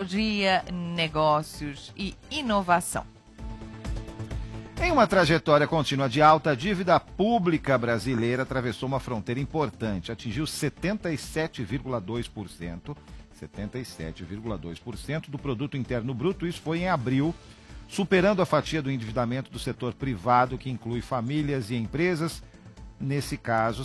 tecnologia, negócios e inovação. Em uma trajetória contínua de alta, a dívida pública brasileira atravessou uma fronteira importante, atingiu 77,2% do produto interno bruto. Isso foi em abril, superando a fatia do endividamento do setor privado, que inclui famílias e empresas, nesse caso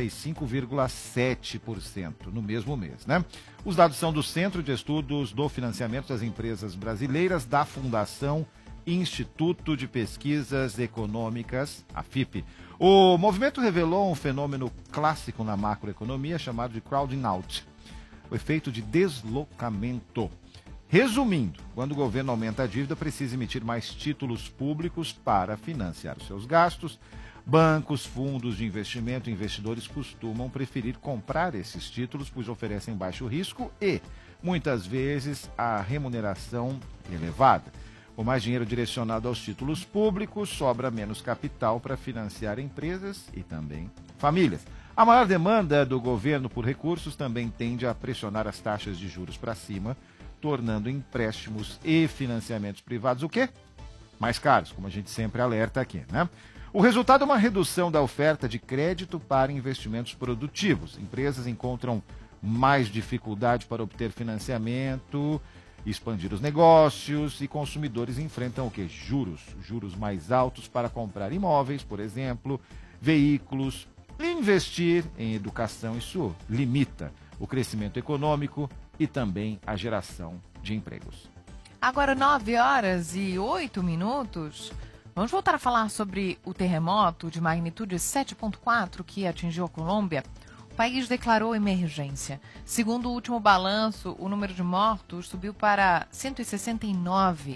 75,7% no mesmo mês, né? Os dados são do Centro de Estudos do Financiamento das Empresas Brasileiras, da Fundação Instituto de Pesquisas Econômicas, a FIPE. O movimento revelou um fenômeno clássico na macroeconomia chamado de crowding out, o efeito de deslocamento. Resumindo, quando o governo aumenta a dívida, precisa emitir mais títulos públicos para financiar os seus gastos. Bancos, fundos de investimento e investidores costumam preferir comprar esses títulos, pois oferecem baixo risco e, muitas vezes, a remuneração elevada. Com mais dinheiro direcionado aos títulos públicos, sobra menos capital para financiar empresas e também famílias. A maior demanda do governo por recursos também tende a pressionar as taxas de juros para cima, tornando empréstimos e financiamentos privados o quê? Mais caros, como a gente sempre alerta aqui, né? O resultado é uma redução da oferta de crédito para investimentos produtivos. Empresas encontram mais dificuldade para obter financiamento, expandir os negócios, e consumidores enfrentam o quê? Juros mais altos para comprar imóveis, por exemplo, veículos. Investir em educação, isso limita o crescimento econômico e também a geração de empregos. Agora 9h08. Vamos voltar a falar sobre o terremoto de magnitude 7,4 que atingiu a Colômbia. O país declarou emergência. Segundo o último balanço, o número de mortos subiu para 169,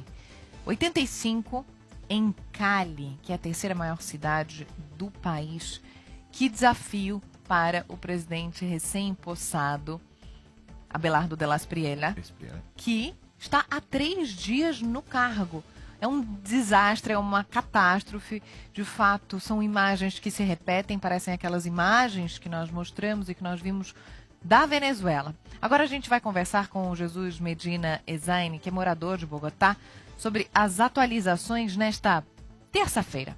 85 em Cali, que é a terceira maior cidade do país. Que desafio para o presidente recém-impossado, Abelardo de las Priela, que está há 3 dias no cargo. É um desastre, é uma catástrofe. De fato, são imagens que se repetem, parecem aquelas imagens que nós mostramos e que nós vimos da Venezuela. Agora a gente vai conversar com o Jesus Medina Ezaine, que é morador de Bogotá, sobre as atualizações nesta terça-feira.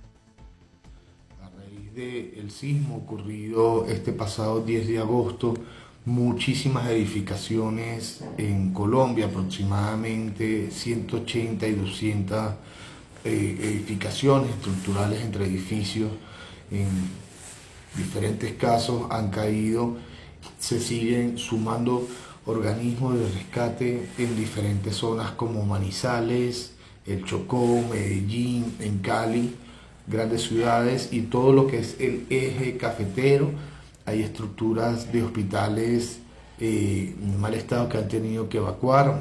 A raíz del sismo ocurrido este pasado 10 de agosto, muchísimas edificaciones en Colombia, aproximadamente 180 y 200 edificaciones estructurales entre edificios en diferentes casos han caído. Se siguen sumando organismos de rescate en diferentes zonas como Manizales, el Chocó, Medellín, en Cali, grandes ciudades y todo lo que es el eje cafetero. Hay estructuras de hospitales en mal estado que han tenido que evacuar.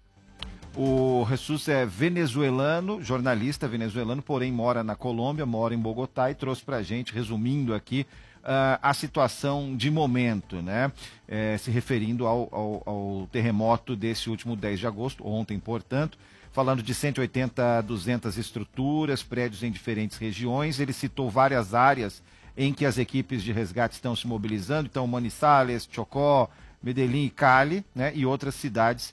O Jesus é venezuelano, jornalista venezuelano, porém mora na Colômbia, mora em Bogotá, e trouxe para a gente, resumindo aqui, a situação de momento, né? Se referindo ao terremoto desse último 10 de agosto, ontem, portanto, falando de 180 a 200 estruturas, prédios em diferentes regiões. Ele citou várias áreas em que as equipes de resgate estão se mobilizando, então Manizales, Chocó, Medellín e Cali, né, e outras cidades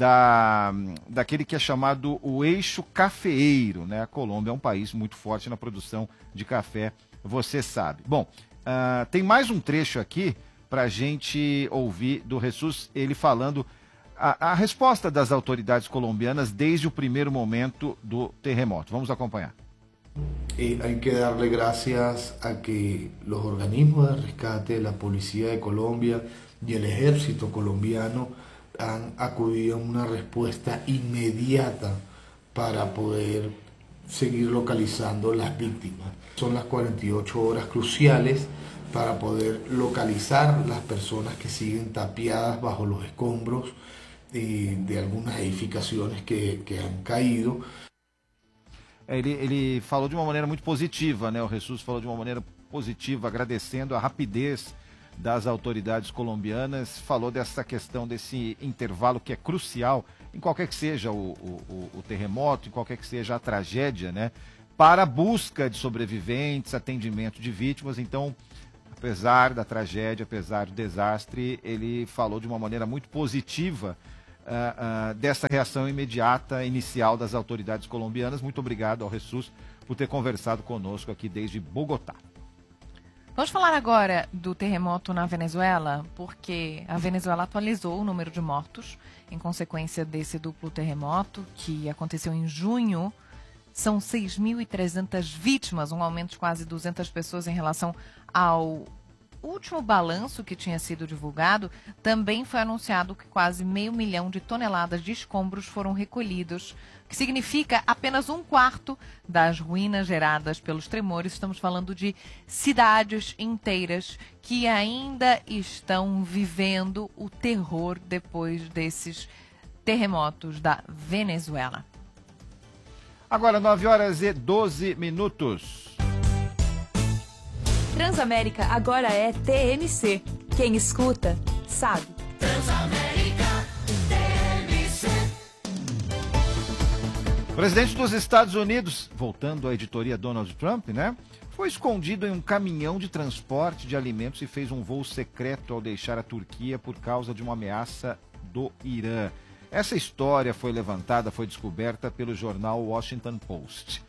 daquele que é chamado o eixo cafeeiro, né? A Colômbia é um país muito forte na produção de café, você sabe. Bom, tem mais um trecho aqui para a gente ouvir do Jesus, ele falando a resposta das autoridades colombianas desde o primeiro momento do terremoto. Vamos acompanhar. Hay que darle gracias a que los organismos de rescate, la Policía de Colombia y el Ejército colombiano han acudido a una respuesta inmediata para poder seguir localizando las víctimas. Son las 48 horas cruciales para poder localizar las personas que siguen tapiadas bajo los escombros de algunas edificaciones que han caído. Ele falou de uma maneira muito positiva, né? O Jesus falou de uma maneira positiva, agradecendo a rapidez das autoridades colombianas, falou dessa questão desse intervalo que é crucial, em qualquer que seja o terremoto, em qualquer que seja a tragédia, né? Para a busca de sobreviventes, atendimento de vítimas. Então, apesar da tragédia, apesar do desastre, ele falou de uma maneira muito positiva dessa reação imediata, inicial das autoridades colombianas. Muito obrigado ao Jesus por ter conversado conosco aqui desde Bogotá. Vamos falar agora do terremoto na Venezuela, porque a Venezuela atualizou o número de mortos em consequência desse duplo terremoto que aconteceu em junho. São 6.300 vítimas, um aumento de quase 200 pessoas em relação ao último balanço que tinha sido divulgado. Também foi anunciado que quase 500 mil de toneladas de escombros foram recolhidos, que significa apenas 1/4 das ruínas geradas pelos tremores. Estamos falando de cidades inteiras que ainda estão vivendo o terror depois desses terremotos da Venezuela. Agora 9h12. Transamérica agora é TMC. Quem escuta, sabe. Transamérica TMC. O presidente dos Estados Unidos, voltando à editoria Donald Trump, né? Foi escondido em um caminhão de transporte de alimentos e fez um voo secreto ao deixar a Turquia por causa de uma ameaça do Irã. Essa história foi descoberta pelo jornal Washington Post.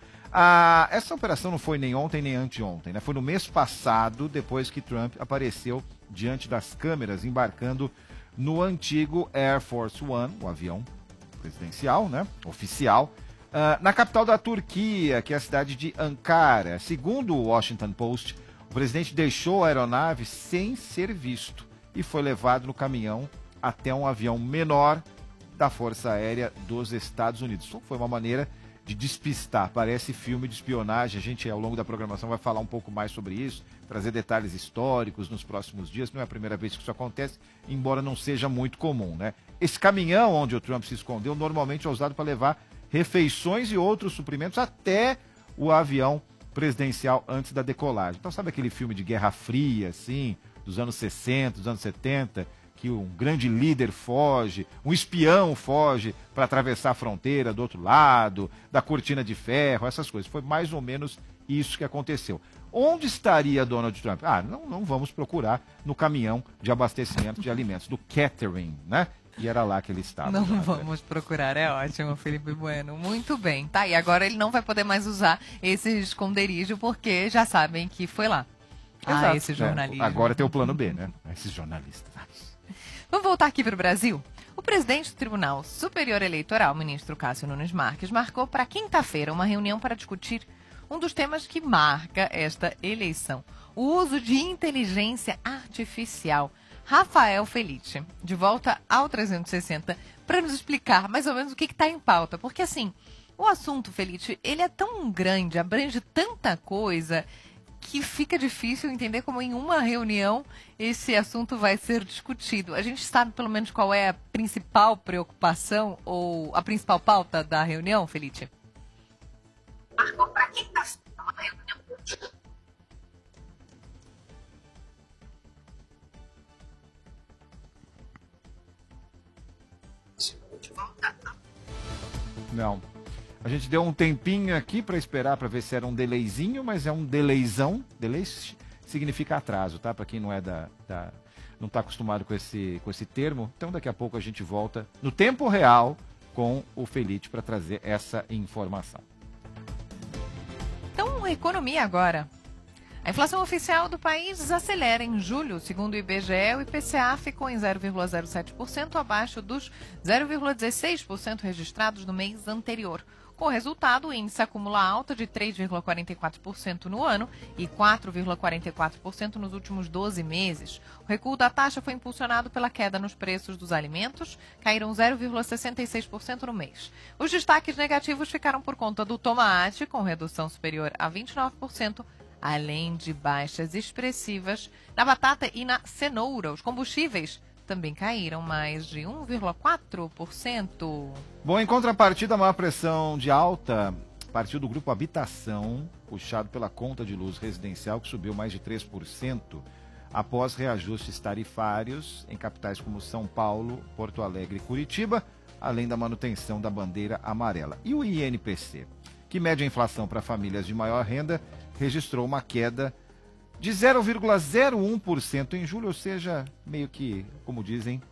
Essa operação não foi nem ontem nem anteontem, né? Foi no mês passado, depois que Trump apareceu diante das câmeras, embarcando no antigo Air Force One, o avião presidencial, né? Oficial, na capital da Turquia, que é a cidade de Ankara. Segundo o Washington Post, o presidente deixou a aeronave sem ser visto e foi levado no caminhão até um avião menor da Força Aérea dos Estados Unidos. Isso foi uma maneira de despistar, parece filme de espionagem. A gente, ao longo da programação, vai falar um pouco mais sobre isso, trazer detalhes históricos nos próximos dias. Não é a primeira vez que isso acontece, embora não seja muito comum, né? Esse caminhão onde o Trump se escondeu normalmente é usado para levar refeições e outros suprimentos até o avião presidencial antes da decolagem. Então, sabe aquele filme de Guerra Fria, assim, dos anos 60, dos anos 70, que um grande líder foge, um espião foge para atravessar a fronteira do outro lado, da cortina de ferro, essas coisas. Foi mais ou menos isso que aconteceu. Onde estaria Donald Trump? Não vamos procurar no caminhão de abastecimento de alimentos, do catering, né? E era lá que ele estava. Não vamos procurar, é ótimo, Felipe Bueno. Muito bem. Tá, e agora ele não vai poder mais usar esse esconderijo, porque já sabem que foi lá. Exato. Esse jornalismo. Agora tem o plano B, né? Esses jornalistas. Vamos voltar aqui para o Brasil? O presidente do Tribunal Superior Eleitoral, ministro Cássio Nunes Marques, marcou para quinta-feira uma reunião para discutir um dos temas que marca esta eleição: o uso de inteligência artificial. Rafael Felice, de volta ao 360, para nos explicar mais ou menos o que está em pauta. Porque, assim, o assunto, Felice, ele é tão grande, abrange tanta coisa, que fica difícil entender como em uma reunião esse assunto vai ser discutido. A gente sabe pelo menos qual é a principal preocupação ou a principal pauta da reunião, Felice? Marcou para quinta-feira uma reunião. Não. A gente deu um tempinho aqui para esperar para ver se era um delayzinho, mas é um delayzão. Delay significa atraso, tá? Para quem não é não está acostumado com esse termo. Então daqui a pouco a gente volta no tempo real com o Felice para trazer essa informação. Então, economia agora. A inflação oficial do país desacelera em julho. Segundo o IBGE, o IPCA ficou em 0,07%, abaixo dos 0,16% registrados no mês anterior. Com o resultado, o índice acumula alta de 3,44% no ano e 4,44% nos últimos 12 meses. O recuo da taxa foi impulsionado pela queda nos preços dos alimentos, caíram 0,66% no mês. Os destaques negativos ficaram por conta do tomate, com redução superior a 29%, além de baixas expressivas na batata e na cenoura. Os combustíveis também caíram mais de 1,4%. Bom, em contrapartida, a maior pressão de alta partiu do grupo Habitação, puxado pela conta de luz residencial, que subiu mais de 3%, após reajustes tarifários em capitais como São Paulo, Porto Alegre e Curitiba, além da manutenção da bandeira amarela. E o INPC, que mede a inflação para famílias de maior renda, registrou uma queda de 0,01% em julho, ou seja, meio que, como dizem,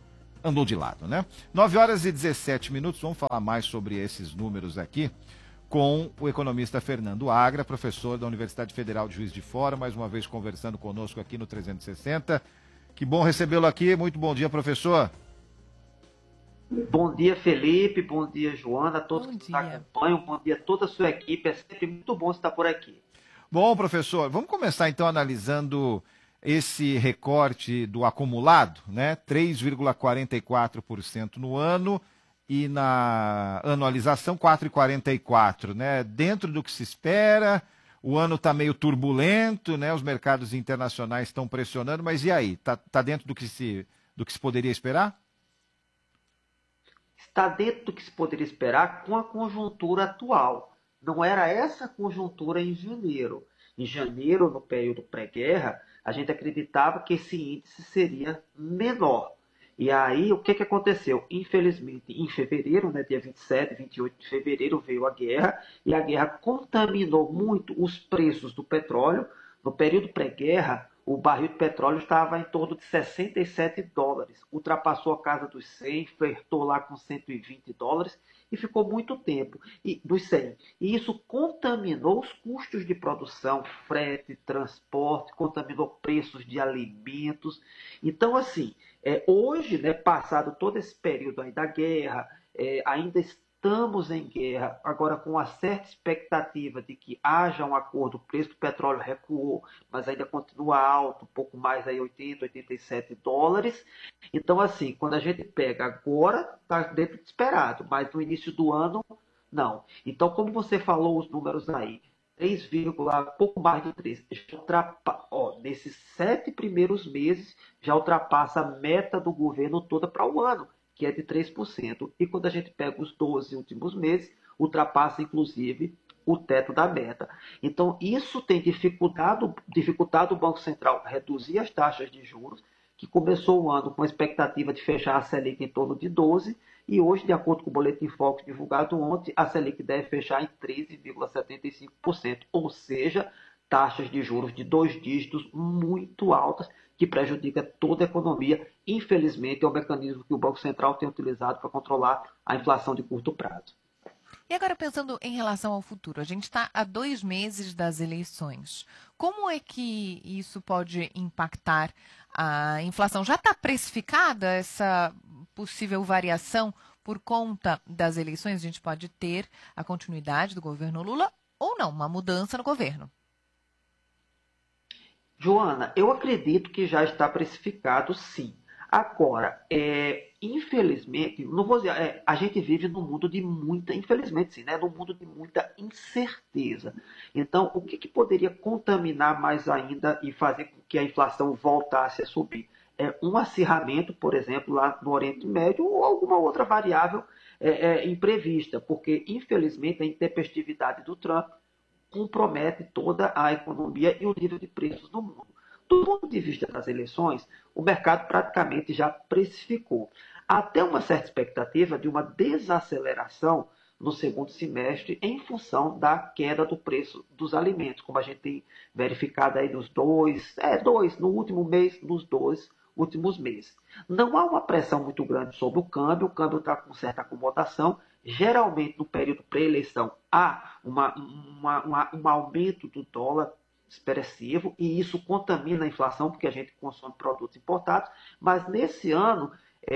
andou de lado, né? 9h17, vamos falar mais sobre esses números aqui com o economista Fernando Agra, professor da Universidade Federal de Juiz de Fora, mais uma vez conversando conosco aqui no 360. Que bom recebê-lo aqui, muito bom dia, professor. Bom dia, Felipe, bom dia, Joana, a todos que nos acompanham, bom dia a toda a sua equipe, é sempre muito bom estar por aqui. Bom, professor, vamos começar então analisando esse recorte do acumulado, né? 3,44% no ano e na anualização 4,44%, né? Dentro do que se espera, o ano está meio turbulento, né? Os mercados internacionais estão pressionando, mas e aí? Tá dentro do que se poderia esperar? Está dentro do que se poderia esperar com a conjuntura atual. Não era essa conjuntura em janeiro. Em janeiro, no período pré-guerra, a gente acreditava que esse índice seria menor. E aí, o que aconteceu? Infelizmente, em fevereiro, né, dia 27, 28 de fevereiro, veio a guerra, e a guerra contaminou muito os preços do petróleo. No período pré-guerra, o barril de petróleo estava em torno de $67, ultrapassou a casa dos 100, flertou lá com $120 e ficou muito tempo dos 100. E isso contaminou os custos de produção, frete, transporte, contaminou preços de alimentos. Então, assim, hoje, né, passado todo esse período aí da guerra, ainda estamos em guerra, agora com uma certa expectativa de que haja um acordo, o preço do petróleo recuou, mas ainda continua alto, um pouco mais aí, $80, $87. Então, assim, quando a gente pega agora, está dentro do esperado, mas no início do ano, não. Então, como você falou os números aí, 3, pouco mais de 3, nesses 7 primeiros meses, já ultrapassa a meta do governo toda para o ano, que é de 3%. E quando a gente pega os 12 últimos meses, ultrapassa, inclusive, o teto da meta. Então, isso tem dificultado o Banco Central a reduzir as taxas de juros, que começou o ano com a expectativa de fechar a Selic em torno de 12%, e hoje, de acordo com o Boletim Focus divulgado ontem, a Selic deve fechar em 13,75%, ou seja, taxas de juros de 2 dígitos muito altas, que prejudica toda a economia. Infelizmente, é o mecanismo que o Banco Central tem utilizado para controlar a inflação de curto prazo. E agora, pensando em relação ao futuro, a gente está a 2 meses das eleições. Como é que isso pode impactar a inflação? Já está precificada essa possível variação por conta das eleições? A gente pode ter a continuidade do governo Lula ou não, uma mudança no governo? Joana, eu acredito que já está precificado, sim. Agora, infelizmente, não vou dizer, a gente vive num mundo de muita, infelizmente sim, né? Num mundo de muita incerteza. Então, o que poderia contaminar mais ainda e fazer com que a inflação voltasse a subir? Um acirramento, por exemplo, lá no Oriente Médio, ou alguma outra variável imprevista, porque, infelizmente, a intempestividade do Trump compromete toda a economia e o nível de preços no mundo. Do ponto de vista das eleições, o mercado praticamente já precificou. Há até uma certa expectativa de uma desaceleração no segundo semestre em função da queda do preço dos alimentos, como a gente tem verificado aí nos no último mês, nos 2 últimos meses. Não há uma pressão muito grande sobre o câmbio está com certa acomodação. Geralmente, no período pré-eleição, há um aumento do dólar expressivo e isso contamina a inflação, porque a gente consome produtos importados, mas nesse ano,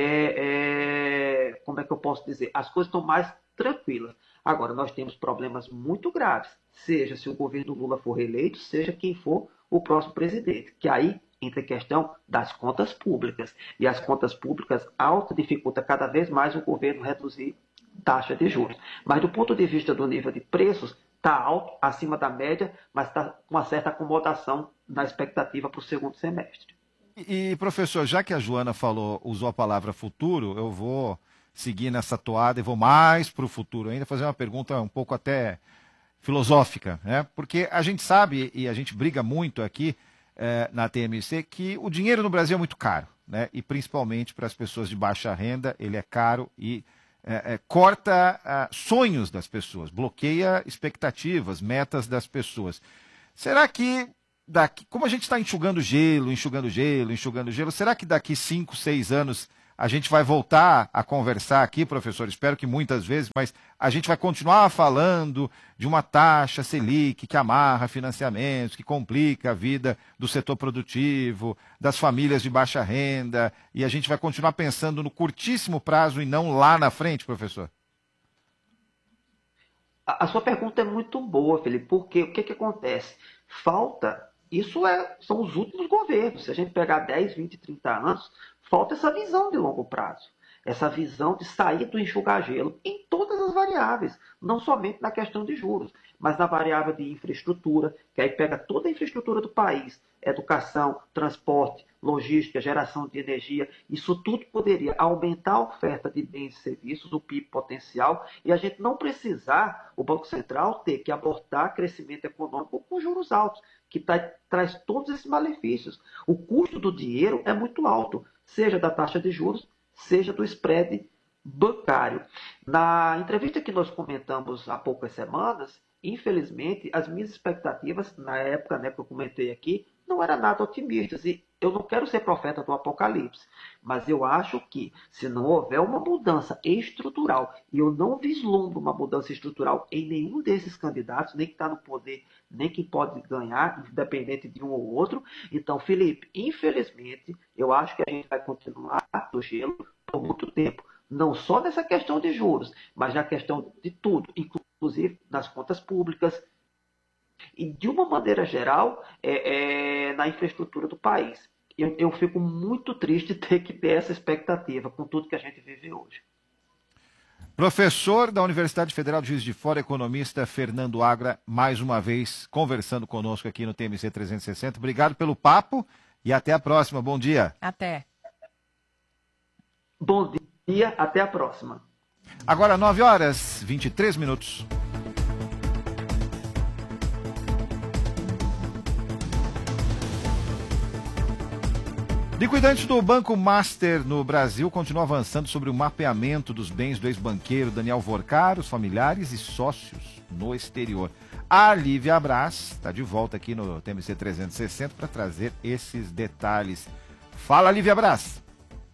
como é que eu posso dizer? As coisas estão mais tranquilas. Agora, nós temos problemas muito graves, seja se o governo Lula for reeleito, seja quem for o próximo presidente, que aí entra a questão das contas públicas. E as contas públicas dificulta cada vez mais o governo reduzir taxa de juros. Mas do ponto de vista do nível de preços, está alto, acima da média, mas está com uma certa acomodação na expectativa para o segundo semestre. E, professor, já que a Joana usou a palavra futuro, eu vou seguir nessa toada e vou mais para o futuro ainda, fazer uma pergunta um pouco até filosófica, né? Porque a gente sabe, e a gente briga muito aqui na TMC, que o dinheiro no Brasil é muito caro, né? E principalmente para as pessoas de baixa renda, ele é caro e corta sonhos das pessoas, bloqueia expectativas, metas das pessoas. Será que, como a gente está enxugando gelo, será que daqui 5, 6 anos A gente vai voltar a conversar aqui, professor, espero que muitas vezes, mas a gente vai continuar falando de uma taxa Selic que amarra financiamentos, que complica a vida do setor produtivo, das famílias de baixa renda, e a gente vai continuar pensando no curtíssimo prazo e não lá na frente, professor? A sua pergunta é muito boa, Felipe, porque o que acontece? São os últimos governos. Se a gente pegar 10, 20, 30 anos, falta essa visão de longo prazo. Essa visão de sair do enxugar-gelo em todas as variáveis, não somente na questão de juros, mas na variável de infraestrutura, que aí pega toda a infraestrutura do país, educação, transporte, logística, geração de energia. Isso tudo poderia aumentar a oferta de bens e serviços, o PIB potencial, e a gente não precisar, o Banco Central, ter que abortar crescimento econômico com juros altos, que traz todos esses malefícios. O custo do dinheiro é muito alto, seja da taxa de juros, seja do spread bancário. Na entrevista que nós comentamos há poucas semanas, infelizmente, as minhas expectativas, na época, né, que eu comentei aqui, não eram nada otimistas. E eu não quero ser profeta do apocalipse, mas eu acho que, se não houver uma mudança estrutural, e eu não vislumbro uma mudança estrutural em nenhum desses candidatos, nem que está no poder, nem que pode ganhar, independente de um ou outro. Então, Felipe, infelizmente, eu acho que a gente vai continuar no gelo por muito tempo. Não só nessa questão de juros, mas na questão de tudo, inclusive nas contas públicas e, de uma maneira geral, na infraestrutura do país. Eu fico muito triste de ter que ter essa expectativa com tudo que a gente vive hoje. Professor da Universidade Federal de Juiz de Fora, economista Fernando Agra, mais uma vez conversando conosco aqui no TMC 360. Obrigado pelo papo e até a próxima. Bom dia. Até. Bom dia, até a próxima. Agora 9h23. Liquidantes do Banco Master no Brasil continuam avançando sobre o mapeamento dos bens do ex-banqueiro Daniel Vorcar, os familiares e sócios no exterior. A Lívia Braz está de volta aqui no TMC 360 para trazer esses detalhes. Fala, Lívia Braz.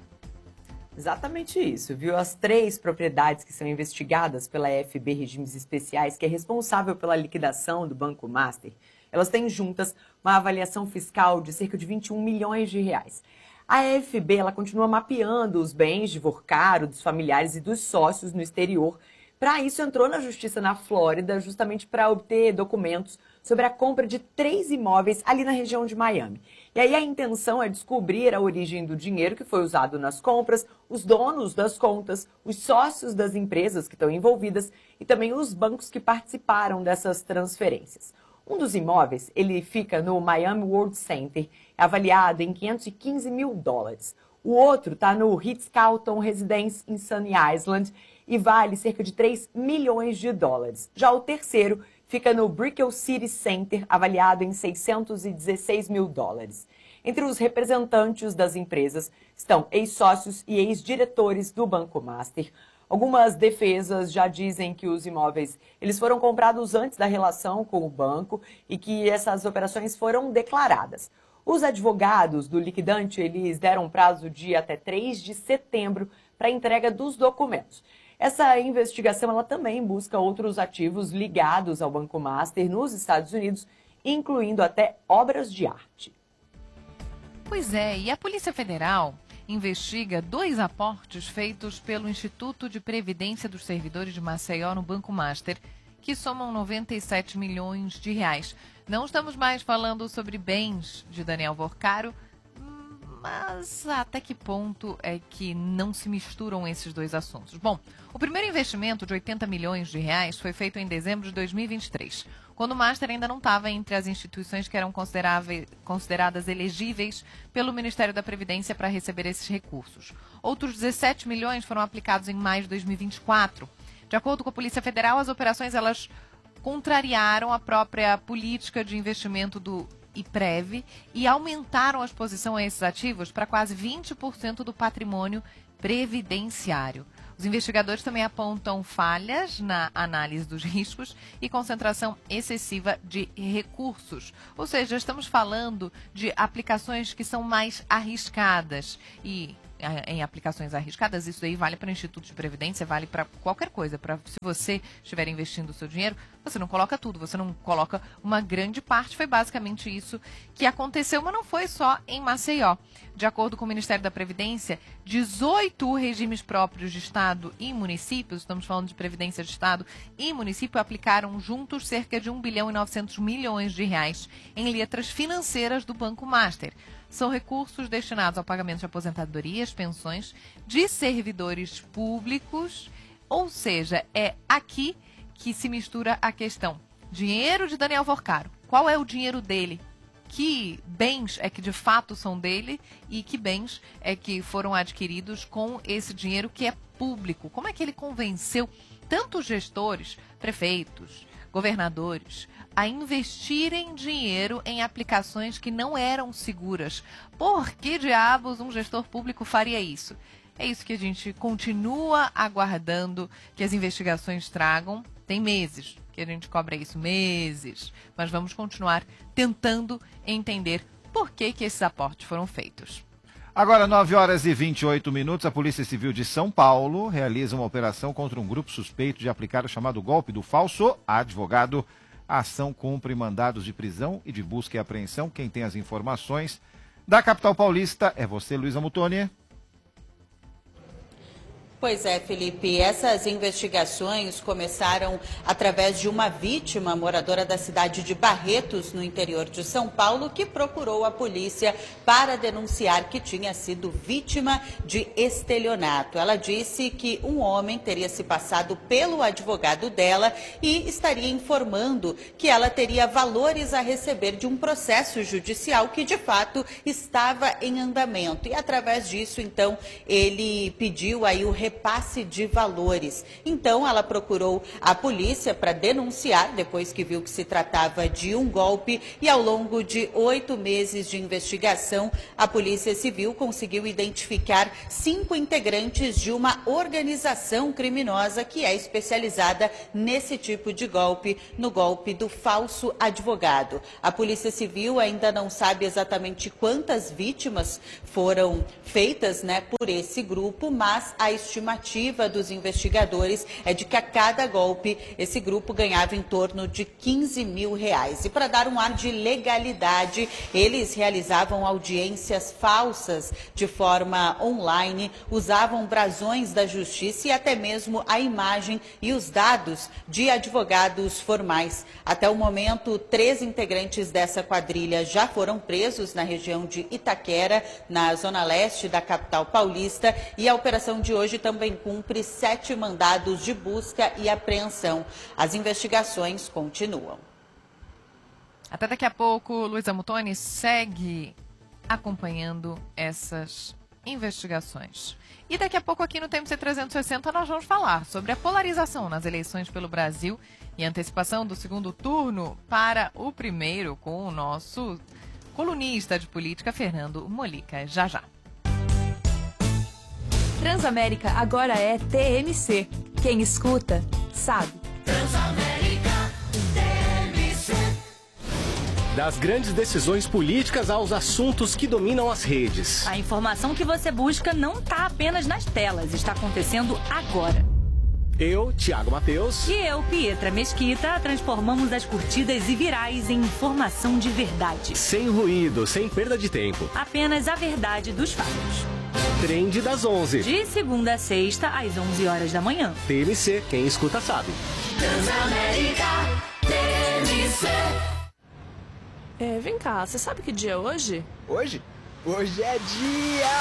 Exatamente isso, viu? As 3 propriedades que são investigadas pela FB Regimes Especiais, que é responsável pela liquidação do Banco Master, elas têm juntas uma avaliação fiscal de cerca de 21 milhões de reais. A FB ela continua mapeando os bens de Vorcar, dos familiares e dos sócios no exterior. Para isso, entrou na justiça na Flórida, justamente para obter documentos sobre a compra de 3 imóveis ali na região de Miami. E aí a intenção é descobrir a origem do dinheiro que foi usado nas compras, os donos das contas, os sócios das empresas que estão envolvidas e também os bancos que participaram dessas transferências. Um dos imóveis, ele fica no Miami World Center, avaliado em $515 mil. O outro está no Ritz-Carlton Residence em Sunny Island e vale cerca de $3 milhões. Já o terceiro fica no Brickell City Center, avaliado em $616 mil. Entre os representantes das empresas estão ex-sócios e ex-diretores do Banco Master. Algumas defesas já dizem que os imóveis eles foram comprados antes da relação com o banco e que essas operações foram declaradas. Os advogados do liquidante eles deram um prazo de até 3 de setembro para a entrega dos documentos. Essa investigação ela também busca outros ativos ligados ao Banco Master nos Estados Unidos, incluindo até obras de arte. Pois é, e a Polícia Federal investiga 2 aportes feitos pelo Instituto de Previdência dos Servidores de Maceió no Banco Master, que somam 97 milhões de reais. Não estamos mais falando sobre bens de Daniel Vorcaro, mas até que ponto é que não se misturam esses 2 assuntos? Bom, o primeiro investimento de 80 milhões de reais foi feito em dezembro de 2023, quando o Master ainda não estava entre as instituições que eram consideradas elegíveis pelo Ministério da Previdência para receber esses recursos. Outros 17 milhões foram aplicados em maio de 2024. De acordo com a Polícia Federal, as operações elas contrariaram a própria política de investimento do IPREV e aumentaram a exposição a esses ativos para quase 20% do patrimônio previdenciário. Os investigadores também apontam falhas na análise dos riscos e concentração excessiva de recursos. Ou seja, estamos falando de aplicações que são mais arriscadas e em aplicações arriscadas, isso aí vale para Instituto de Previdência, vale para qualquer coisa. Se você estiver investindo o seu dinheiro, você não coloca tudo, você não coloca uma grande parte. Foi basicamente isso que aconteceu, mas não foi só em Maceió. De acordo com o Ministério da Previdência, 18 regimes próprios de Estado e municípios, estamos falando de Previdência de Estado e município, aplicaram juntos cerca de 1 bilhão e 900 milhões de reais em letras financeiras do Banco Master. São recursos destinados ao pagamento de aposentadorias, pensões de servidores públicos, ou seja, é aqui que se mistura a questão. Dinheiro de Daniel Vorcaro. Qual é o dinheiro dele? Que bens é que de fato são dele e que bens é que foram adquiridos com esse dinheiro que é público? Como é que ele convenceu tantos gestores, prefeitos, governadores, a investirem dinheiro em aplicações que não eram seguras? Por que diabos um gestor público faria isso? É isso que a gente continua aguardando que as investigações tragam. Tem meses que a gente cobra isso, meses. Mas vamos continuar tentando entender por que esses aportes foram feitos. Agora, 9 horas e 28 minutos, a Polícia Civil de São Paulo realiza uma operação contra um grupo suspeito de aplicar o chamado golpe do falso advogado. A ação cumpre mandados de prisão e de busca e apreensão. Quem tem as informações da capital paulista é você, Luísa Mutoni. Pois é, Felipe, essas investigações começaram através de uma vítima moradora da cidade de Barretos, no interior de São Paulo, que procurou a polícia para denunciar que tinha sido vítima de estelionato. Ela disse que um homem teria se passado pelo advogado dela e estaria informando que ela teria valores a receber de um processo judicial que, de fato, estava em andamento. E, através disso, então, ele pediu aí o repasse de valores. Então, ela procurou a polícia para denunciar, depois que viu que se tratava de um golpe, e ao longo de 8 meses de investigação, a Polícia Civil conseguiu identificar 5 integrantes de uma organização criminosa que é especializada nesse tipo de golpe, no golpe do falso advogado. A Polícia Civil ainda não sabe exatamente quantas vítimas foram feitas, por esse grupo, mas a estimativa dos investigadores é de que a cada golpe esse grupo ganhava em torno de R$15 mil. E para dar um ar de legalidade, eles realizavam audiências falsas de forma online, usavam brasões da justiça e até mesmo a imagem e os dados de advogados formais. Até o momento, 3 integrantes dessa quadrilha já foram presos na região de Itaquera, na zona leste da capital paulista, e a operação de hoje também cumpre 7 mandados de busca e apreensão. As investigações continuam. Até daqui a pouco, Luísa Mutoni segue acompanhando essas investigações. E daqui a pouco aqui no TMC 360 nós vamos falar sobre a polarização nas eleições pelo Brasil e a antecipação do segundo turno para o primeiro com o nosso colunista de política, Fernando Molica. Já, já. Transamérica agora é TMC. Quem escuta, sabe. Transamérica TMC. Das grandes decisões políticas aos assuntos que dominam as redes. A informação que você busca não está apenas nas telas, está acontecendo agora. Eu, Thiago Mateus. E eu, Pietra Mesquita, transformamos as curtidas e virais em informação de verdade. Sem ruído, sem perda de tempo. Apenas a verdade dos fatos. Trend das 11. De segunda a sexta, às 11 horas da manhã. TMC, quem escuta sabe. Transamérica TMC. Vem cá, você sabe que dia é hoje? Hoje? Hoje é dia